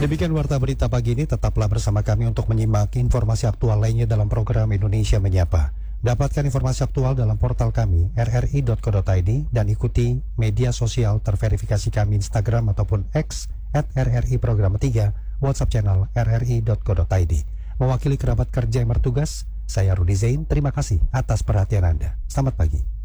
Demikian warta berita pagi ini, tetaplah bersama kami untuk menyimak informasi aktual lainnya dalam program Indonesia Menyapa. Dapatkan informasi aktual dalam portal kami rri.co.id dan ikuti media sosial terverifikasi kami Instagram ataupun X @RRI Program 3, WhatsApp channel rri.co.id. Mewakili kerabat kerja yang bertugas, saya Rudi Zain, terima kasih atas perhatian Anda. Selamat pagi.